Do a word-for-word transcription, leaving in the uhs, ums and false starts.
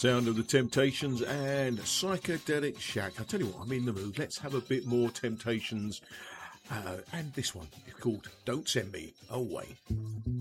sound of the Temptations and Psychedelic Shack. I tell you what, I'm in the mood. Let's have a bit more Temptations. Uh, and this one is called Don't Send Me Away.